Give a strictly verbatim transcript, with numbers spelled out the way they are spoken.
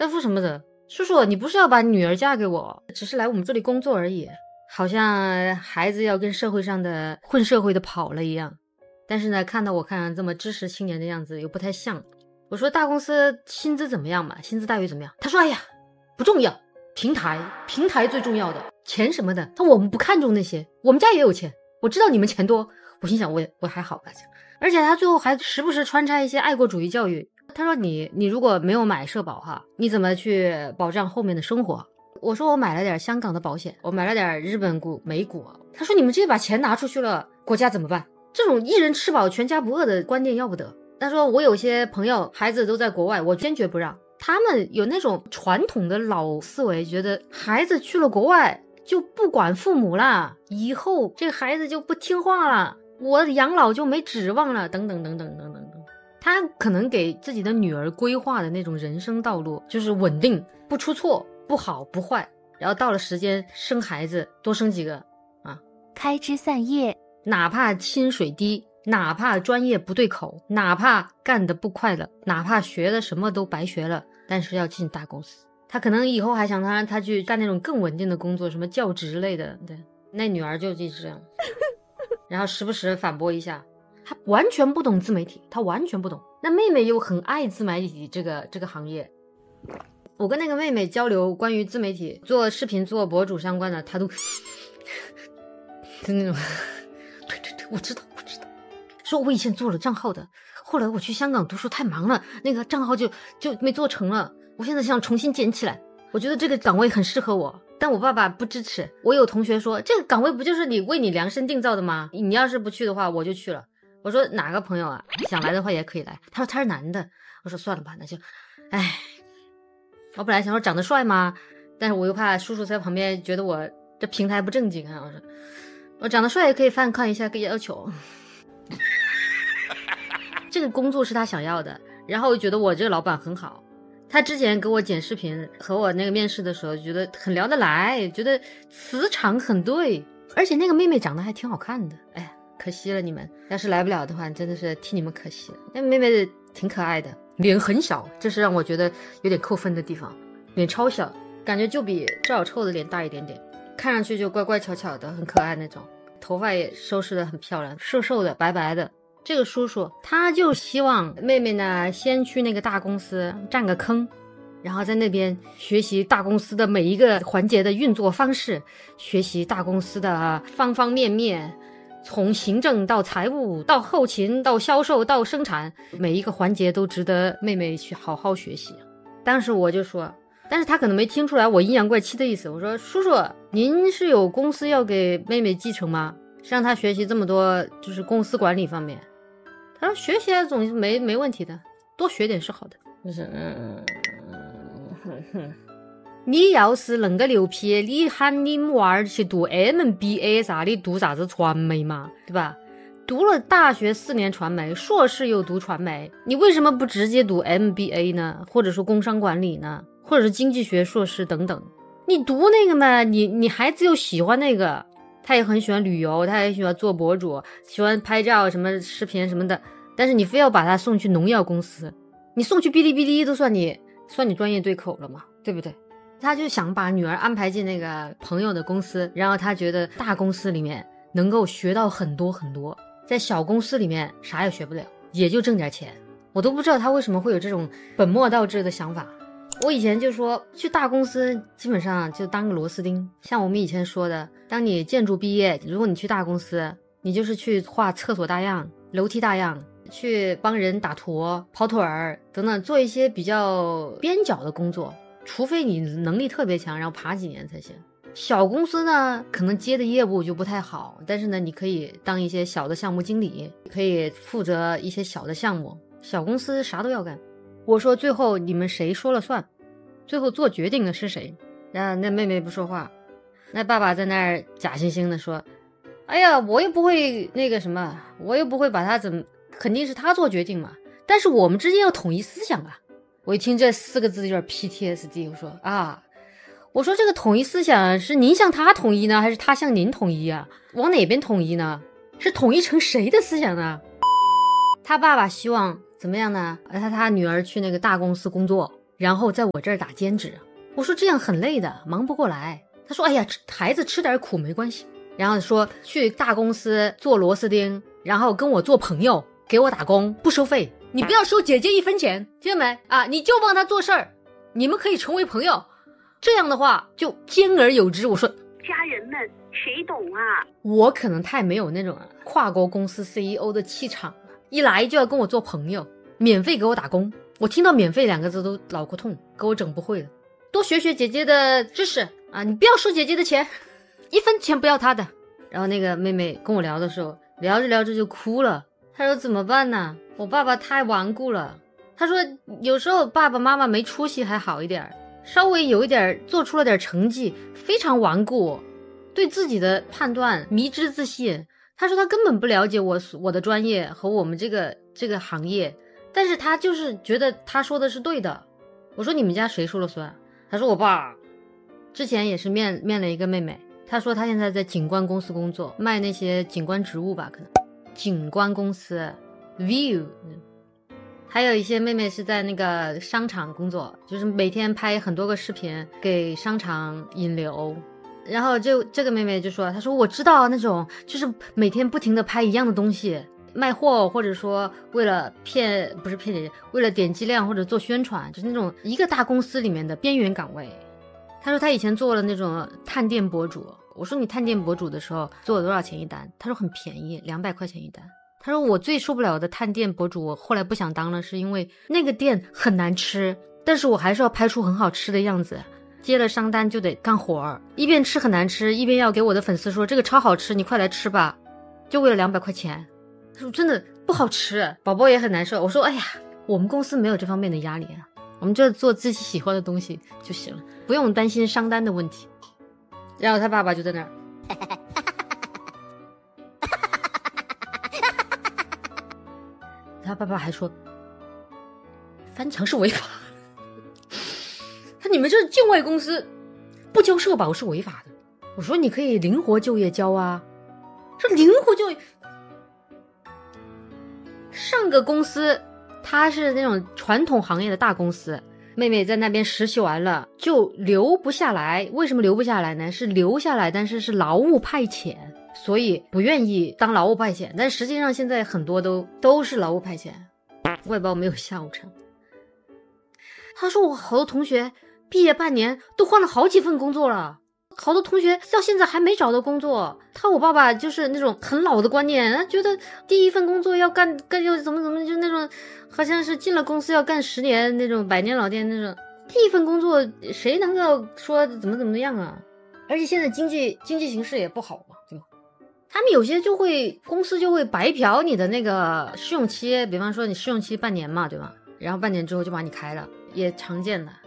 他负什么责？叔叔，你不是要把女儿嫁给我，只是来我们这里工作而已，好像孩子要跟社会上的混社会的跑了一样。但是呢，看到我看上这么知识青年的样子又不太像。我说大公司薪资怎么样嘛？薪资待遇怎么样？他说哎呀不重要，平台平台最重要的，钱什么的他我们不看重那些，我们家也有钱，我知道你们钱多。我心想我我还好吧。而且他最后还时不时穿插一些爱国主义教育。他说你你如果没有买社保哈，你怎么去保障后面的生活？我说我买了点香港的保险，我买了点日本股美股。他说你们直接把钱拿出去了，国家怎么办？这种一人吃饱全家不饿的观念要不得。他说我有些朋友孩子都在国外，我坚决不让。他们有那种传统的老思维，觉得孩子去了国外就不管父母啦，以后这个孩子就不听话了，我养老就没指望了，等等等等等等等。他可能给自己的女儿规划的那种人生道路就是稳定，不出错，不好不坏，然后到了时间生孩子，多生几个啊， 开枝散叶， 哪怕薪水低，哪怕专业不对口，哪怕干得不快乐，哪怕学的什么都白学了，但是要进大公司。他可能以后还想他让他去干那种更稳定的工作，什么教职类的。对，那女儿就一直这样，然后时不时反驳一下。他完全不懂自媒体，他完全不懂。那妹妹又很爱自媒体这个这个行业。我跟那个妹妹交流关于自媒体做视频做博主相关的，她都就那种对对对，我知道我知道。说我以前做了账号的，后来我去香港读书太忙了，那个账号就就没做成了，我现在想重新捡起来。我觉得这个岗位很适合我，但我爸爸不支持。我有同学说这个岗位不就是你为你量身定造的吗？你要是不去的话我就去了。我说哪个朋友啊，想来的话也可以来。他说他是男的。我说算了吧，那就唉。我本来想说长得帅吗，但是我又怕叔叔在旁边觉得我这平台不正经啊。我说我长得帅也可以翻看一下个要求。这个工作是他想要的，然后我觉得我这个老板很好，他之前给我剪视频和我那个面试的时候觉得很聊得来，觉得磁场很对，而且那个妹妹长得还挺好看的。哎，可惜了，你们要是来不了的话真的是替你们可惜了。那妹妹挺可爱的，脸很小，这是让我觉得有点扣分的地方。脸超小，感觉就比赵小臭的脸大一点点，看上去就乖乖巧巧的，很可爱那种。头发也收拾得很漂亮，瘦瘦的白白的。这个叔叔他就希望妹妹呢先去那个大公司占个坑，然后在那边学习大公司的每一个环节的运作方式，学习大公司的方方面面，从行政到财务到后勤到销售到生产，每一个环节都值得妹妹去好好学习。当时我就说，但是他可能没听出来我阴阳怪气的意思。我说叔叔，您是有公司要给妹妹继承吗？让她学习这么多就是公司管理方面。他说学习总是没没问题的，多学点是好的。就是嗯哼哼，你要是恁个牛批，你喊你娃儿去读 M B A 啥的，读啥子传媒嘛，对吧？读了大学四年传媒，硕士又读传媒，你为什么不直接读 M B A 呢？或者说工商管理呢？或者是经济学硕士等等？你读那个嘛，你你孩子又喜欢那个，他也很喜欢旅游，他也喜欢做博主，喜欢拍照什么视频什么的，但是你非要把他送去农药公司，你送去哔哩哔哩都算你算你专业对口了嘛，对不对？他就想把女儿安排进那个朋友的公司，然后他觉得大公司里面能够学到很多很多，在小公司里面啥也学不了，也就挣点钱。我都不知道他为什么会有这种本末倒置的想法。我以前就说去大公司基本上就当个螺丝钉，像我们以前说的，当你建筑毕业，如果你去大公司，你就是去画厕所大样、楼梯大样，去帮人打坨、跑腿儿等等，做一些比较边角的工作，除非你能力特别强，然后爬几年才行。小公司呢可能接的业务就不太好，但是呢你可以当一些小的项目经理，可以负责一些小的项目。小公司啥都要干。我说最后你们谁说了算，最后做决定的是谁？然后那妹妹不说话，那爸爸在那儿假惺惺的说，哎呀我又不会那个什么，我又不会把他怎么，肯定是他做决定嘛，但是我们之间要统一思想啊。我一听这四个字有点 P T S D， 我说啊，我说这个统一思想是您向他统一呢，还是他向您统一啊？往哪边统一呢？是统一成谁的思想呢？他爸爸希望怎么样呢？他他女儿去那个大公司工作， 然后在我这儿打兼职。我说这样很累的，忙不过来。他说哎呀，孩子吃点苦没关系。然后说去大公司做螺丝钉，然后跟我做朋友，给我打工不收费，你不要收姐姐一分钱，听见没啊？你就帮他做事儿，你们可以成为朋友，这样的话就兼而有之。我说家人们谁懂啊？ 我可能太没有那种跨国公司 C E O 的气场了，一来就要跟我做朋友，免费给我打工。我听到免费两个字都脑壳痛，给我整不会了。多学学姐姐的知识啊，你不要收姐姐的钱，一分钱不要她的。然后那个妹妹跟我聊的时候，聊着聊着就哭了。她说怎么办呢？我爸爸太顽固了。她说有时候爸爸妈妈没出息还好一点，稍微有一点做出了点成绩，非常顽固，对自己的判断迷之自信。她说她根本不了解我我的专业和我们这个这个行业，但是她就是觉得她说的是对的。我说你们家谁说了算？她说我爸。之前也是面面了一个妹妹，她说她现在在景观公司工作，卖那些景观植物吧，可能景观公司 View。 还有一些妹妹是在那个商场工作，就是每天拍很多个视频给商场引流。然后就这个妹妹就说，她说我知道那种就是每天不停的拍一样的东西卖货，或者说为了骗不是骗人，为了点击量或者做宣传，就是那种一个大公司里面的边缘岗位。他说他以前做了那种探店博主，我说你探店博主的时候做了多少钱一单？他说很便宜，两百块钱一单。他说我最受不了的探店博主，我后来不想当了，是因为那个店很难吃，但是我还是要拍出很好吃的样子，接了商单就得干活儿，一边吃很难吃，一边要给我的粉丝说这个超好吃，你快来吃吧，就为了两百块钱。他说真的不好吃，宝宝也很难受。我说哎呀，我们公司没有这方面的压力啊，我们就做自己喜欢的东西就行了，不用担心商单的问题。然后他爸爸就在那儿他爸爸还说翻墙是违法他你们这境外公司不交社保是违法的。我说你可以灵活就业交啊，这灵活就业。上个公司他是那种传统行业的大公司，妹妹在那边实习完了就留不下来。为什么留不下来呢？是留下来但是是劳务派遣，所以不愿意当劳务派遣，但实际上现在很多都都是劳务派遣，外包没有下午茶。他说我好多同学毕业半年都换了好几份工作了，好多同学到现在还没找到工作。他我爸爸就是那种很老的观念，他觉得第一份工作要干干要怎么怎么，就那种好像是进了公司要干十年那种百年老店那种。第一份工作谁能够说怎么怎么样啊？而且现在经济经济形势也不好嘛，对吧？他们有些就会公司就会白嫖你的那个试用期，比方说你试用期半年嘛，对吧？然后半年之后就把你开了，也常见的。